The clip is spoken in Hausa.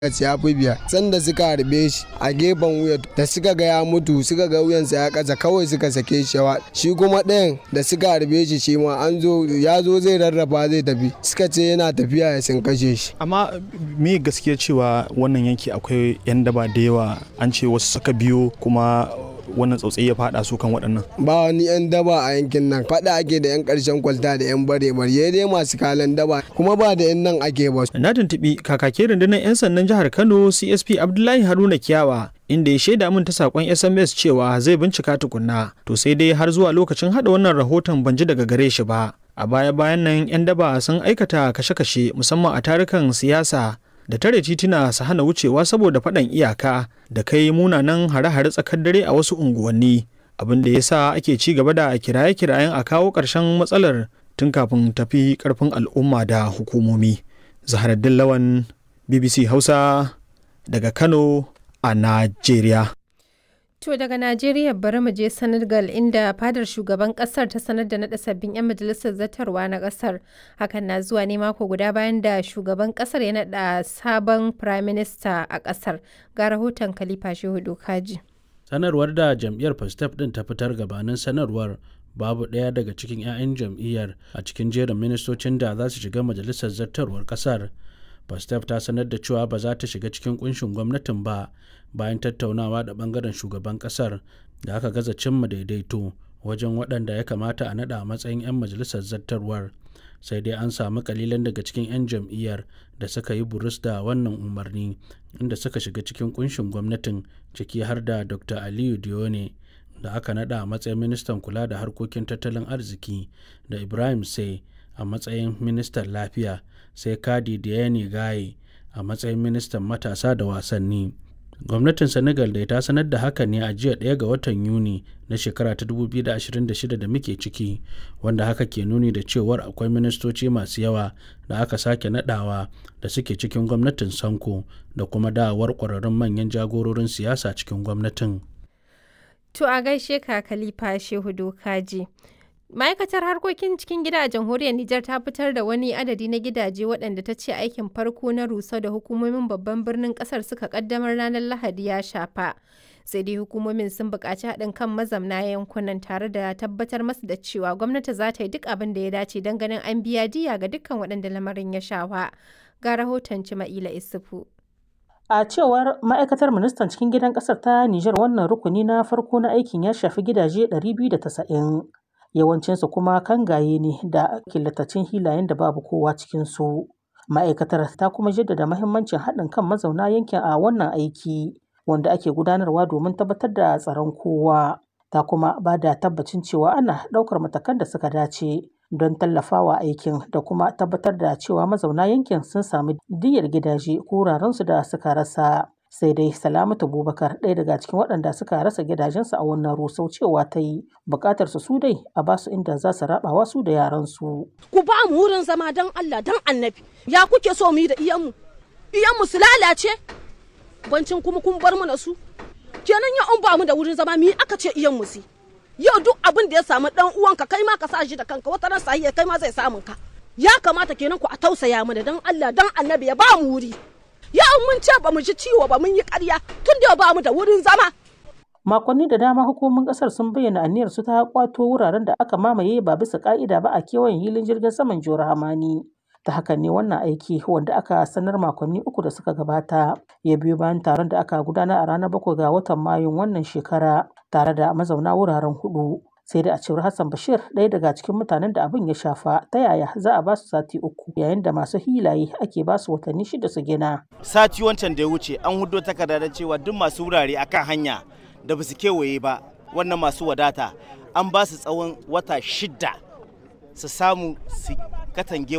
ya fi biyar. Sanda suka harbe shi a gefen wuya da suka ga ya mutu suka ga wuyansa ya kasa kawai suka sake shi shi kuma ɗayan da suka harbe shi ma ya zo zai rarrafa zai tafi suka ce yana tafiya ya sun kashe shi. Amma me gaskiya cewa wannan yanki akwai 'yan daba da yawa, an ce wasu suka biyo kuma wannan tsautsayi ya fada su kan waɗannan? Ba wani 'yan daba a yankin nan, fada ake da 'yan ƙarshen kwalta da 'yan bare dai masu kalan daba kuma ba da 'yan nan ake ba. Na tuntuɓi kakakin rundunar 'yan sandan jihar Kano CSP Abdullahi Haruna Kiyawa inda ya shaida min ta sakon SMS cewa zai bincika tukunna, to sai dai har zuwa lokacin hada wannan rahoton ban ji daga gare shi ba. A baya-bayan nan 'yan daba sun aikata kashe-kashe musamman a tarukan siyasa da tare tituna su hana wucewa saboda faɗan iyaka da kai munanan hare-hare tsakar dare a wasu unguwanni, abin da ya sa ake ci gaba da kiraye-kirayen a kawo ƙarshen matsalar tun kafin tafi ƙarfin al'umma da hukumomi. Zaharaddin Lawan, BBC Hausa daga Kano a Najeriya. To daga Najeriya bari mu je Senegal inda fadar shugaban kasar ta sanar da naɗa sabbin 'yan majalisar zartarwa na kasar. Hakan na zuwa ne mako guda bayan da shugaban kasar ya naɗa sabon Prime Minister a kasar. Ga rahoton Khalifa Shehu Dokaji. Sanarwar da jam'iyyar Pastef din ta fitar gabanin sanarwar babu ɗaya daga cikin 'ya'yan jam'iyyar a cikin jerin ministocin da za su shiga majalisar zartarwar kasar. Pastef ta sanar da cewa ba za ta shiga cikin kunshin gwamnatin ba bayan tattaunawa da bangaren shugaban kasar da aka gaza cimma daidaito wajen waɗanda ya kamata a naɗa a matsayin 'yan majalisar zartarwar, sai dai an samu kalilan daga cikin 'yan jam'iyyar da suka yi burus da wannan umarni inda suka shiga cikin kunshin gwamnatin, ciki har da Dr. Aliyu Dione da aka naɗa a matsayin ministan kula da harkokin tattalin arziki da Ibrahim Sai a matsayin ministan lafiya, sai Kadi Diane Gaye a matsayin ministan matasa da wasanni. Gwamnatin Senegal dai ta sanar da haka ne a jiya 1 ga watan Yuni na shekara ta 2026 da muke ciki, wanda haka ke nuni da cewar akwai ministoci masu yawa da aka sake nadawa da suke cikin gwamnatin Sanko da kuma dawowar ƙwararrun manyan jagororin siyasa cikin gwamnatin. To a gaishe ka Khalifa Shehu Dokaji. Ma'aikatar harkokin cikin gida a jamhuriyar Nijar ta fitar da wani adadi na gidaje waɗanda ta ce aikin farko na rusau da hukumomin babban birnin ƙasar suka ƙaddamar ranar Lahadi ya shafa. Sai dai hukumomin sun buƙaci haɗin kan mazamna yankunan tare da tabbatar masu da cewa gwamnati za ta yi duk abin da ya dace don ganin an biya diya ga dukkan waɗanda lamarin ya shafa. Ga rahoton Cima'ila Isufu. A cewar ma'aikatar ministan cikin gidan ƙasar ta Nijar, wannan rukuni na farko na aikin ya shafi gidaje 290. Yawancinsu kuma kangaye ne da killatacin hilayen da babu kowa cikinsu. Ma'aikatar ta kuma jaddada mahimmancin haɗin kan mazauna yankin a wannan aiki wanda ake gudanarwa domin tabbatar da tsaron kowa. Ta kuma ba da tabbacin cewa ana ɗaukar matakan da suka dace don tallafawa aikin da kuma tabbatar da cewa mazauna yankin sun sami diyyar gidaje ko wurarensu da suka rasa. Sai dai Salamatu Bubakar, ɗaya daga cikin waɗanda suka rasa gidajensu a wannan rusau, cewa ta yi buƙatar su dai a basu inda za su rabawa su da yaransu. Ku ba mu wurin zama don Allah don Annabi. Ya kuke so mu yi da iyanmu? Iyanmu su lalace? Bancin kuma kun bar mana su? Kenan ya an ba mu da wurin zama mu yi aka ce iyanmu su. Yau duk abin da ya samu ɗan uwanka kai ma ka sa shi da kanka, wata ran sahiya kai ma zai samun ka. Ya kamata kenan ku a tausaya mana don Allah don Annabi ya ba mu wuri. Ya mun ce ba mu ji ciwo ba mun yi ƙarya tun da ba mu da wurin zama. Makonni da dama hukumomin ƙasar sun bayyana aniyar su ta kwato wuraren da aka mamaye ba bisa ƙa'ida ba a kewayen hilin jirgin saman Jihar Hamani. Ta hakan ne wannan aiki wanda aka sanar makonni 3 da suka gabata ya biyo bayan taron da aka gudanar a ranar 7 ga watan Mayun wannan shekara tare da mazauna wuraren 4. Sai da a cewar Hassan Bashir, ɗaya daga cikin mutanen da abin ya shafa, ta yaya za a ba su sati 3 yayin da masu hilaye ake ba su watanni 6 su gina. Sati wancan da ya wuce an hudo takarda da cewa duk masu wurare akan hanya da ba su kewaye ba, wannan masu wadata an ba su tsawon wata 6 su samu su katange